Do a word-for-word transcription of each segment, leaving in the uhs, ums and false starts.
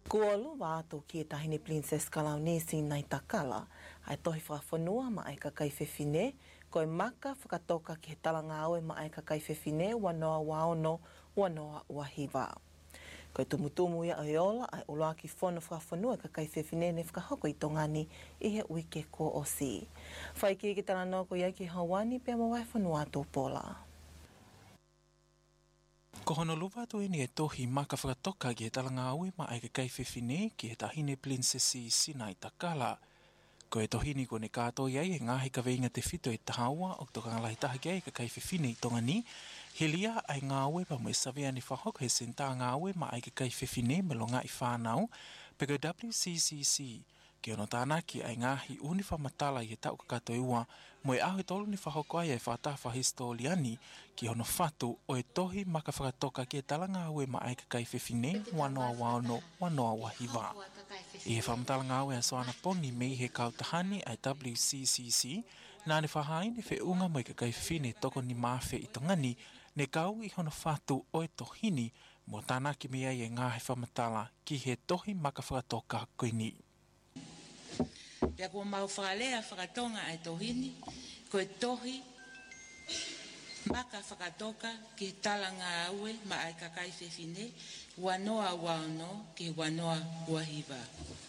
Kuolu wātou ki e tahine Princess Kalaunisi nai takala, ai tohi whawhanua ma ai ka kaifewhine, koe maka whakatoka ki he talanga aue ma ai ka kaifewhine wanoa waono wanoa wahiwa. Koe tumutumu ia ai ola ai uloa ki whono whawhanua ka kaifewhine ne whakahoko i tongani i he uike ko osi. Whaiki ki tala noko ia ki Hawani pia mawai whanua tō pola. Ko Honolulu tu ini e tohi maka whakatoka ki he talanga aue ma ai ka kaifewhine ki he tahine Princesi Sinai Takala. Ko e tohini ko ne kātou iai e ngahi ka veinga te whito e tahaua o toka ngalai taha ki ai ka kaifewhine i tongani. He lia ai ngā aue pa mo e savea ni whahok he senta ngā aue ma ai ka kaifewhine me lo ngā i whānau. Peko W C C C ki ono tāna ki ai ngahi uni whamatala i he tau ka kato iwa mo e ahu tolu ni whahoko ai e whatafa histoliani ki ono whatu o e tohi maka whakatoka ki e talanga aue ma ai ka kaifewhine wanoa waono wanoa wahiwa. I he whamatalanga aue a soana poni me i he kautahani ai W C C C nā ne whahai ne whiunga mo i ka kaifewhine toko ni mawhi i tongani ne kau i hono whatu o e tohini mo tāna ki mea i e ngahi whamatala ki he tohi maka whakatoka koini. Pea kua mau whakalea whakatonga ai tohini, koe tohi maka whakatoka ki talanga aue ma ai ka kaifewhine wanoa waono ki wanoa wahiwa.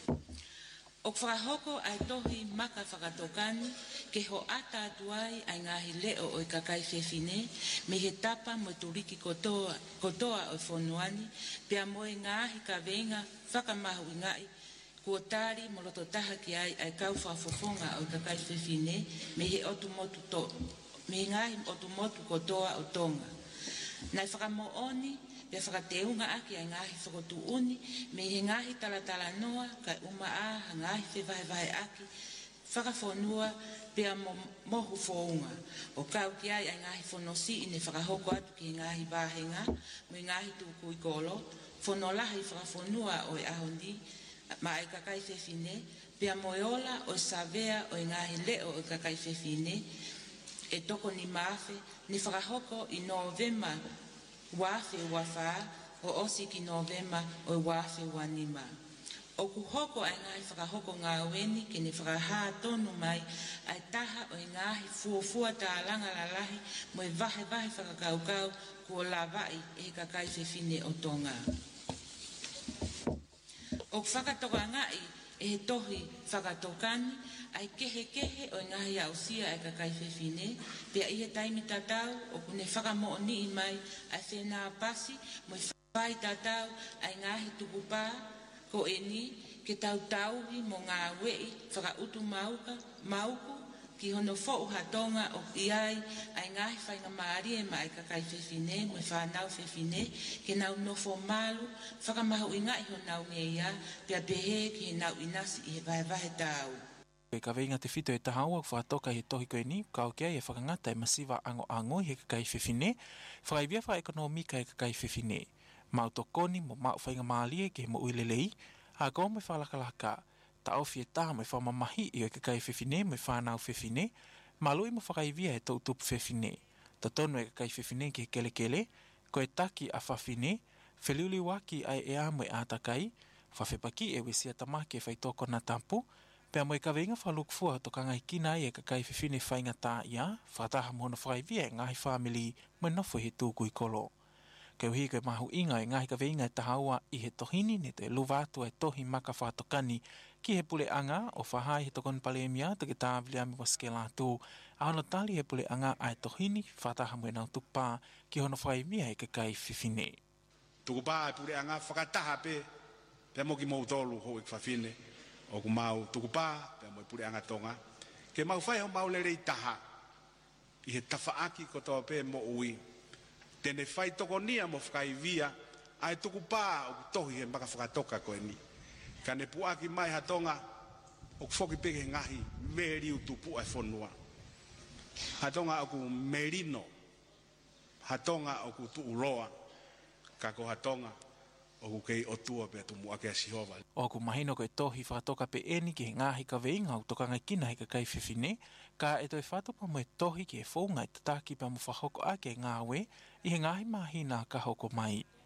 O whakahoko ai tohi maka whakatokani ke ho ata atuai ai ngahi leo o i ka kaifewhine me he tapa mo turiki kotoa, kotoa o whonuani pea mo e ngahi ka venga whakamahu i ngai kua tari moloto taha ki ai ai kau whafofonga o ka kaifewhine me he otumotu to, me he ngahi otumotu kotoa o tonga. Nai whakamooni, pia whakateunga aki ai ngahi whakotu uni, me he ngahi talatala noa, kai uma a, ngahi whewahe wahe aki, whakafonua, pia mo, mohu whounga. O kau ki ai ai ngahi whonosi ine whakahoko atu ki ngahi wahenga, mo i ngahi tuku i kolo, whonolahi whakafonua o e ahondi, ma ai ka kaifewhine, pia moeola o savea o ngahi leo o ka kaifewhine, e toko ni mawhi, ni whakahoko i Novema wawhi wawha, o osi ki Novema o wawhi wanima. O kuhoko ai ngahi whakahoko ngā weni, ke ni whakahaa tonu mai, ai taha o ngahi fuafua tā langa lalahi, mo e vahe vahe whakakaukau, kua lawai e ka kaifewhine o tonga. O whakatoka ngai e he tohi whakatokani, ai kehe kehe o ngahi au sia ai ka kaifewhine, pia i he taimi tatau o kune whakamo ni i mai ai whenā pasi, mo i whai tatau ai ngahi tukupā ko e ni ke tau tauhi mo ngā wei whakautu mauka, mauku, ki hono fo hatonga o iai ai ngahi whainga maari e mai ka kaifewhine, mo i whanau whewhine, ke nau nofo malu, whakamahu i ngai ho nau nge ia, pia pehe ki he nau inasi i he vahe vahe tau. E ka veinga te whito e tahaua whatoka he tohi koe ni, kau kia e whakangata e masiwa ango ango i he ka kaifewhine, whakaibia wha ekonomika e ka kaifewhine. Mau tokoni mo mau whainga maali e ke he mo uilelei, a kau me whalakalaka, ta ofi e taha mo i whamamahi i o ka kaifewhine mo i whanau whewhine, malui mo whakaivia e tau tupu whewhine. Ta tonu e ka kaifewhine ki he kele kele, ko e taki a whawhine, wheliuli waki ai e a mo i ātakai, whawhepaki e wesia tamake e whaitoko na tampu, pea mo e ka veinga whalukfua to ka ngai kina e ka kaifewhine whainga tā ia, whataha mo hono whakaivia e ngahi whamili mo nofo he tūku i kolo. Kei uhi koe mahu inga e ngahi ka veinga e tahaua i he tohini ne te luvātua e tohi maka whatokani ki he pule anga o whahai he tokon palemia te ke tāwili ami waske lātu. A hono tali he pule anga ai tohini whataha mo e nau tukpā ki hono whaimia e ka kaifewhine. Tukupā e pule anga whakataha pe, pe mo ki mou tolu ho e kwhawhine o ku mau tukupā pe mo e pule anga tonga. Ke mau whai ho mau lere i taha i he tawhaaki kotoa pe mo ui. Tene whai toko nia mo whakaivia, ai tuku pā o tohi he maka whakatoka koe ni. Ka ne puaki mai hatonga, o whoki peke ngahi, meri utupu ai whonua. Hatonga o ku merino, hatonga o ku tuuroa, ka ko hatonga o ku kei otua pe tu muake a sihova. O ku mahino koe tohi whakatoka pe eni ki he ngahi ka veinga o toka ngai kina he ka kaifewhine, ka e toi whatopa mo e tohi ki e whaunga e tataki pa mo whahoko ake ngā we, i he ngahi mahina ka hoko mai.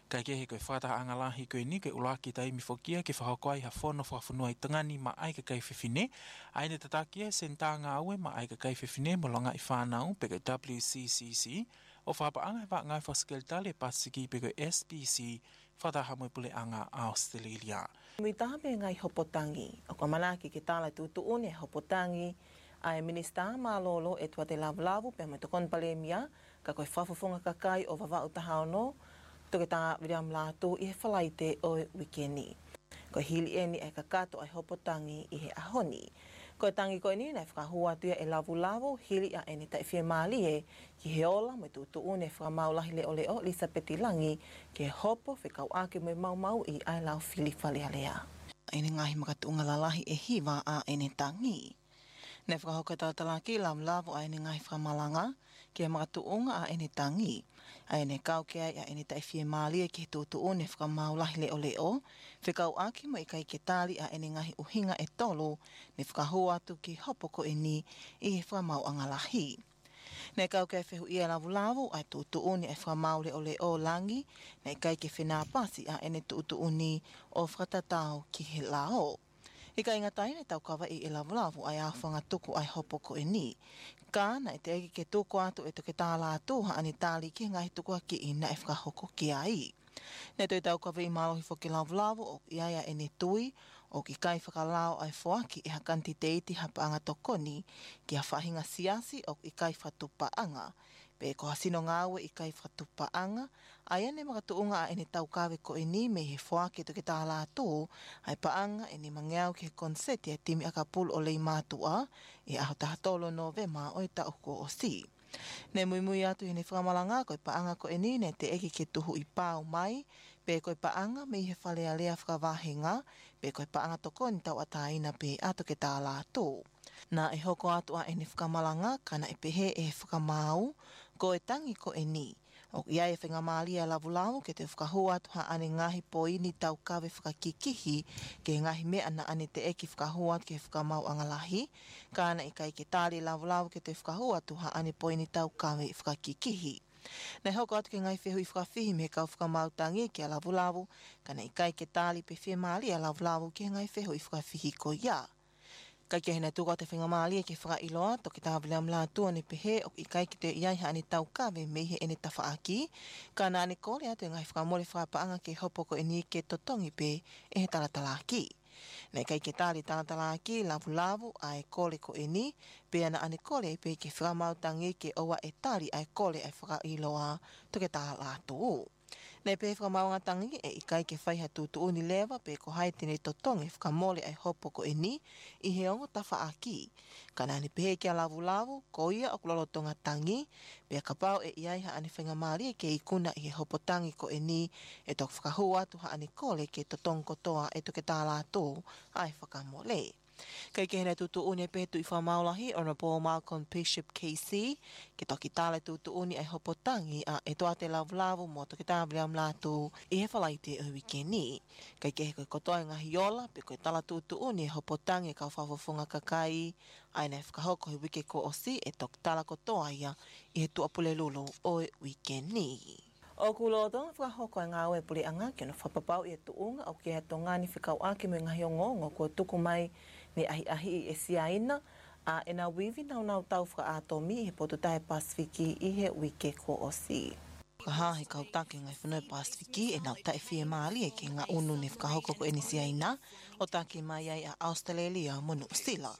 Kai ke he koe whata angalahi koe ni, ke ulaki tai mi fokia, ke whahokoai ha whono whawhanua i tangani ma ai ka kai whiwhine. Aine tatakia senta ngā aue ma ai ka kai whiwhine mo longa i whanau pe koe W C C C. O whapaanga he wha ngai whaskeltale pasiki pe koe S P C, whata hamoi pule anga Australia. Mui taha me ngai hopotangi, o ka manaki ke tāla tūtuuni e hopotangi, ai minista malolo e tua te lavlavu pe mai tokon palemia, ka koe whawhawhunga kakai o wawau tahaono, toke tā viram lātu i he whalaite o wikeni. Ko hili eni e kakato ai hopotangi i he ahoni. Ko tangi koe ni nei whakahuatua e lavu lavu hili a eni tai whia mālie ki he ola me tūtuuni e whakamaulahi leo leo Lisa Petilangi ki he hopo whikau ake me mau mau i ai lau whili whalea lea. Eni ngahi makatuunga lalahi e hiwa a eni tangi. Nei whakahoka tātalaki lam lavu a eni ngahi whamalanga ki he makatuunga a eni tangi. A ene kau ke ai a ene tai whia mālia ki he tūtuuni e whakamaulahi leo leo, whikau aki mo i kai ke tāli a ene ngahi uhinga e tolo, ne whakahua atu ki hopo ko e ni i he whamau angalahi. Nei kau ke whehu ia lavu lavu ai tūtuuni e whamau leo leo langi, nei kai ke whenā pasi a ene tūtuuni o whakatatau ki he lao. I ka inga taine tau kawa i e lavu lavu ai awhanga tuku ai hopo ko e ni. Ka na e te eki ke tuku atu e toke tāla atu ha ani tāli ki ngai tuku ki i na e whakahoko ki ai. Nei toi tau kawa i mālohi fo ki lavu lavu o iaia e ne tui o ki kai whakalao ai whoaki e hakanti te iti hapaanga tokoni ki a whahinga siasi o i kai whatupaanga. Pe ko hasino ngāwe i kai whatupaanga, ai ane makatuunga a ene tau kawe ko e ni me he whoaki e toke tāla atu ai paanga e ni mangeau ki he konseti e timi akapul o lei mātua e aho tahatolo novema o i tauko o si. Ne mui mui atu hene whamalanga koe paanga ko e ni ne te eki ke tuhu i pāu mai, pe koe paanga me i he whalea lea whakawahenga, pe koe paanga toko ni tau ataina pe ato ke tāla atu. Na e hoko atu a ene whakamalanga kana e pehe e whakamau, ko e tangi ko e ni. O ia e whenga maalia lavu lavu ke te whakahua atu ha ane ngahi poini tau kawe whakakikihi ke ngahi mea na ane te eki whakahua atu ke whakamau angalahi, ka ana i kai ke tāli lavu lavu ke te whakahua atu ha ane poini tau kawe whakakikihi. Nei hoko atu ke ngai whehu i whakawihi me kau whakamau tangi ke a lavu lavu, ka nei kai ke tāli pe whea maalia lavu lavu ke ngai whehu i whakawihi ko ia. Kai ke hena tuka te whinga maalia ke whaka iloa, toki tāwile am lā tua ne pehe o i kai ki te iai ha ane tau kawe me he ene tawha aki, ka nā ane kore atu e ngai whakamore whapaanga ke hopoko e ni ke totongi pe e he talatala aki. Nei kai ke tāli talatala aki, lavu lavu a e kore ko e ni, pe ana ane kore e pe ke whakamautangi ke owa e tāli a e kore e whaka iloa toki tā lā tuu. Nei pe whakamaunga tangi e i kai ke whaiha tūtuuni lewa pe ko hai tene totongi whakamole ai hopo ko e ni i he ongo tawha aki. Ka nani pehe kia lavu lavu, ko ia o kulolotonga tangi, pe a kapau e iaiha ane whenga maari ke i kuna i he hopo tangi ko e ni e tok whakahua atu ha ane kole ke totong kotoa e toke tāla tō ai whakamole. Kai ke hena tūtuuni e pehe tu i whamaulahi Honourable Malcolm Bishop K C, ke toki tāle tūtuuni ai hopotangi a e toa te lavu lavu mo toki tāwile am lātu i he whalaite o wikeni. Kai ke he koe kotoa i ngahi ola, pe koe tala tūtuuni e hopotangi e kau whawawhunga kakai, ai nei whakahoko he wike ko osi e toki tala kotoa ia i he tuapule lulu o wikeni. O kulo tonga whakahoko e ngā oe pule anga ke no whapapau i e tuunga au ke he tongani whikau ake me ngahi o ngongo kua tuku mai ne ahi ahi i e siaina a e nā wiwi nau nau tau whaka atomi i he pototahe Pasifiki i he wike ko osi. Ka hahi kau take ngai whanau Pasifiki e nau tae whie maali e ke ngā unu ne whakahoko ko e ni siaina o take mai ai a Australia mo New Zealand.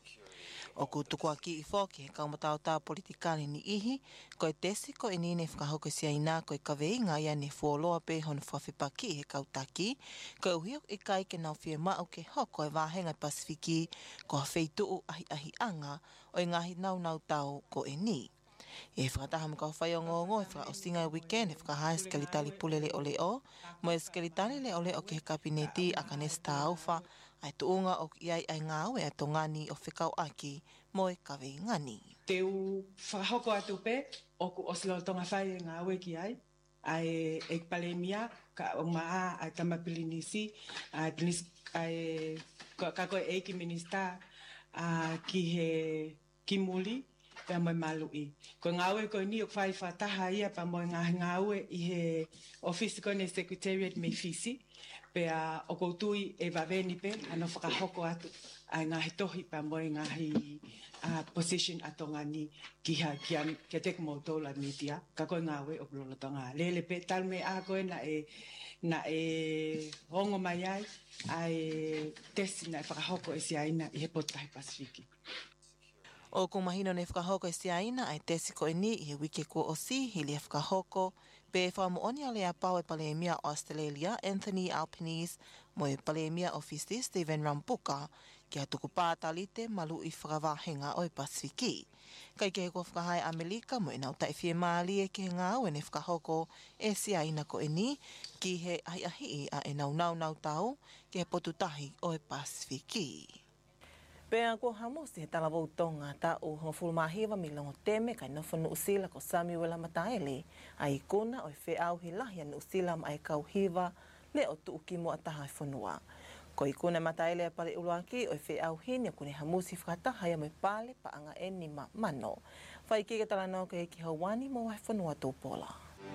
O ku tuku aki i whoki he kaumatau tā politikani ni ihi, ko e tesi ko e nine whakahoko sia ina ko e kaweinga ia ne fuoloa pe honu whawhipaki he kautaki, ko e uhiok i kai ke nau whie mau ke hoko e wāhenga Pasifiki ko ha wheituu ahi ahi anga o i ngahi nau nau tau ko e ni. E whakataha mo kau whai o ngongo e whaka o singa e weekend e whakahae skalitali pule leo leo, mo e skalitali leo leo ke he kabineti a kanesta auwha, ai tuunga o iai ai ngāwe a tongani o whikau aki mo e kawe ngani. Te u whakahoko atu pe, o ku oslo tonga whai e ngāwe ki ai, ai e palemia, ka o maa ai tamapilinisi, ai tinis, ai ka koe eiki minista ki he kimuli, pe mo malu i ko ngawe ko ni o fai fataha ia pa mo nga ngawe i he office ko ne secretariat me fisi pe a o ko tui e va veni pe ano fa hoko atu ai nga hitohi pa mo nga hi a position atonga ni ki ha ki am ke tek mo to la media ka ko ngawe o lo tonga lele pe tal me a ko na e na e hongo mai ai ai tesina fa hoko e si aina i he potai Pasifiki. O ku mahino ne whakahoko e si aina ai tesi ko e ni i he wike ko o si hili e whakahoko pe whamuoni ale a pau e Palemia Australia Anthony Albanese mo e Palemia Office Stephen Rampuka ki a tuku pātalite malu i whakawahenga o e Pasifiki. Kai ke ko whakahai Amerika mo e nau tai whie maali e ki he ngā o e ne whakahoko e si aina ko e ni ki he ahi ahi a e nau nau nau tau ki he potutahi o e Pasifiki. Pea ko hamusi he tala wautonga ta o hongfulu mahiwa mi longo teme kai nofonu usila ko Samuel Mataele a ikuna o e wheau hi lahi anu usila ma e kau hiwa le o tu uki mo ataha e whanua. Ko ikuna Mataele a pale uluaki o e wheau hini o kune hamusi whakataha ia mo e pale pa anga e ni ma mano. Whai kike tala nao ke ki hawani mo wai whanua tōpola.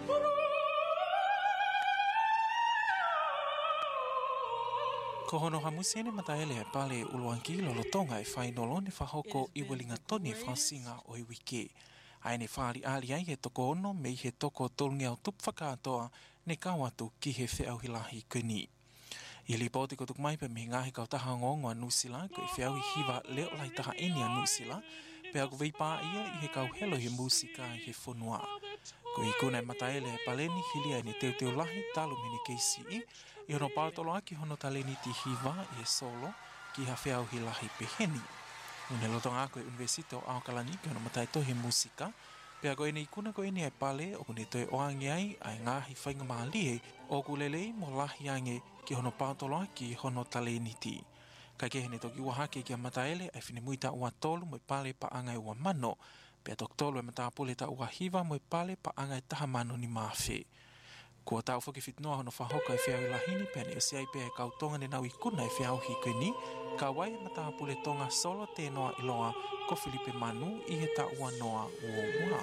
Ko hono hamusi ene Mataele e pale uluanki lolotonga e whainolo ne whahoko i welinga toni whansinga o i wiki. Ai ne whaari ali ai he toko ono me he toko tolungi au tup whakatoa ne kawatu ki he whiau hilahi kuni. I li pōti ko tuk mai pe me ngahi kau taha ngongo a Nusila ko i whiau i hiwa leo lai taha eni a Nusila pe aku veipā ia i he kau helo he musika i he whanua. Ko i kuna e Mataele e paleni hilia e ne teo teo lahi talu mene K C E i hono pātolo aki hono taleni ti hiwa i e solo ki ha whiau hilahi peheni. Une lotonga ako e Universite o Aokalani ki hono matai tohi musika pea ko ene ikuna ko ene ai pale o kune toi oange ai ai ngahi whainga maalie o kulelei mo lahi ange ki hono pātolo aki hono taleni ti. Kai ke hene toki wahake ki a Mataele ai whine muita ua tolu mo i pale pa anga e ua mano pea toktolo e matapule ta ua hiwa mo i pale pa anga e taha mano ni mawhi. Kua tau whuki whitnoa hono whahoka e whiau i lahini pea ne o siai pea e kau tonga ne nau i kuna e whiau hi kweni ka wai e matapule tonga solo te noa iloa ko Filipe Manu i he ta ua noa ua ua.